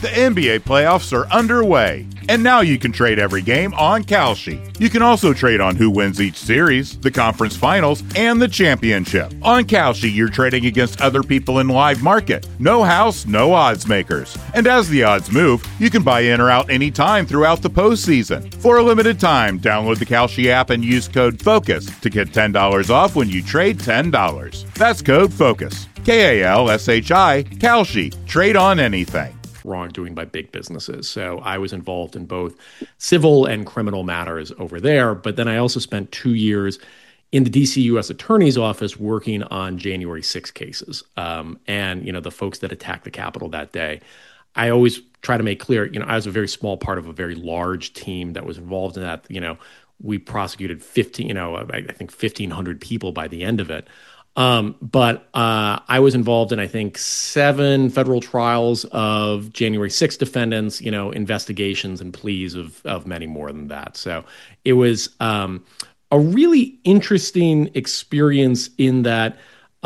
The NBA playoffs are underway, and now you can trade every game on Kalshi. You can also trade on who wins each series, the conference finals, and the championship. On Kalshi, you're trading against other people in live market. No house, no odds makers. And as the odds move, you can buy in or out anytime throughout the postseason. For a limited time, download the Kalshi app and use code FOCUS to get $10 off when you trade $10. That's code FOCUS. Kalshi, Kalshi. Trade on anything. Wrongdoing by big businesses. So I was involved in both civil and criminal matters over there. But then I also spent 2 years in the DC U.S. Attorney's Office working on January 6 cases. And, the folks that attacked the Capitol that day. I always try to make clear, I was a very small part of a very large team that was involved in that. We prosecuted 1,500 people by the end of it. But I was involved in, I think, 7 federal trials of January 6 defendants, investigations and pleas of many more than that. So it was a really interesting experience in that,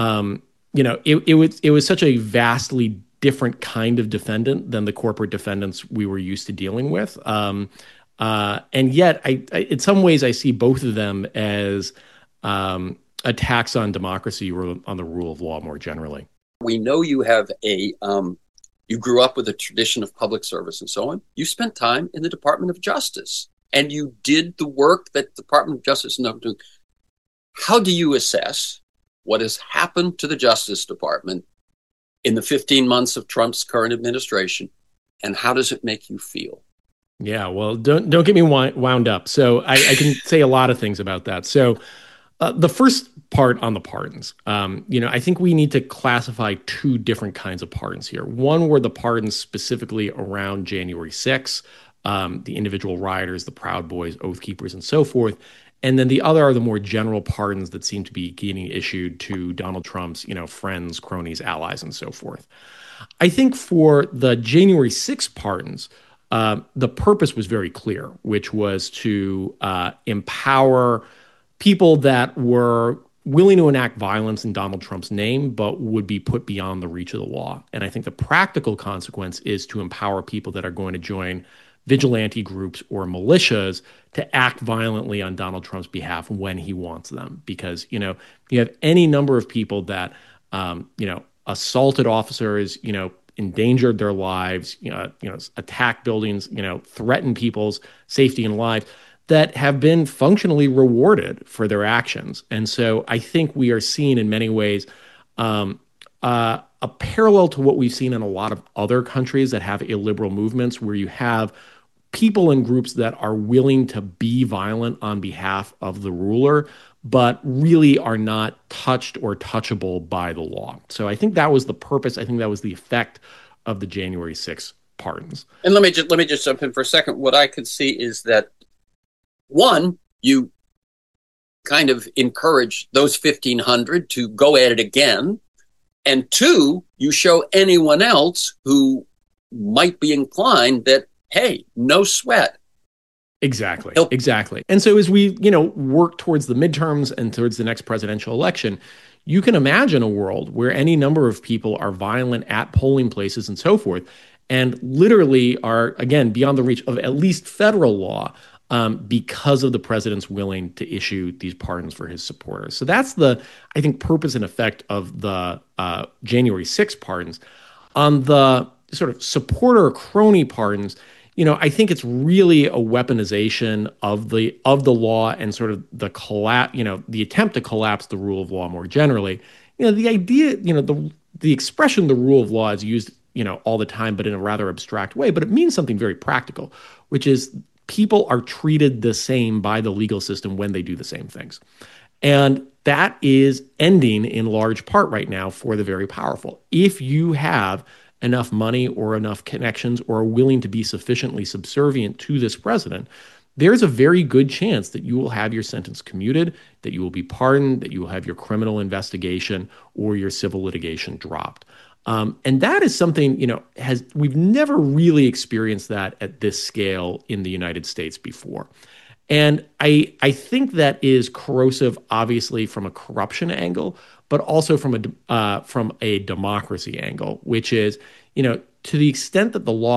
it was such a vastly different kind of defendant than the corporate defendants we were used to dealing with. And yet, I in some ways, I see both of them as attacks on democracy or on the rule of law more generally. We know you have you grew up with a tradition of public service and so on. You spent time in the Department of Justice and you did the work that the Department of Justice is known to. How do you assess what has happened to the Justice Department in the 15 months of Trump's current administration, and how does it make you feel? Yeah, well, don't get me wound up. So I can say a lot of things about that. So the first part on the pardons, I think we need to classify 2 different kinds of pardons here. One were the pardons specifically around January 6, the individual rioters, the Proud Boys, Oath Keepers, and so forth. And then the other are the more general pardons that seem to be getting issued to Donald Trump's, friends, cronies, allies, and so forth. I think for the January 6 pardons, the purpose was very clear, which was to empower people that were willing to enact violence in Donald Trump's name, but would be put beyond the reach of the law. And I think the practical consequence is to empower people that are going to join vigilante groups or militias to act violently on Donald Trump's behalf when he wants them. Because, you have any number of people that, assaulted officers, endangered their lives, attacked buildings, threatened people's safety and lives, that have been functionally rewarded for their actions. And so I think we are seeing in many ways a parallel to what we've seen in a lot of other countries that have illiberal movements, where you have people and groups that are willing to be violent on behalf of the ruler, but really are not touched or touchable by the law. So I think that was the purpose. I think that was the effect of the January 6 pardons. And let me just jump in for a second. What I could see is that, one, you kind of encourage those 1,500 to go at it again. And 2, you show anyone else who might be inclined that, hey, no sweat. Exactly. And so as we, work towards the midterms and towards the next presidential election, you can imagine a world where any number of people are violent at polling places and so forth, and literally are, again, beyond the reach of at least federal law, because of the president's willing to issue these pardons for his supporters. So that's the, I think, purpose and effect of the January 6 pardons. On the sort of supporter or crony pardons, I think it's really a weaponization of the law and sort of the the attempt to collapse the rule of law more generally. The idea, the expression, the rule of law is used, all the time, but in a rather abstract way. But it means something very practical, which is people are treated the same by the legal system when they do the same things. And that is ending in large part right now for the very powerful. If you have enough money or enough connections or are willing to be sufficiently subservient to this president, there's a very good chance that you will have your sentence commuted, that you will be pardoned, that you will have your criminal investigation or your civil litigation dropped. And that is something, we've never really experienced that at this scale in the United States before. And I think that is corrosive, obviously, from a corruption angle, but also from a democracy angle, which is, to the extent that the law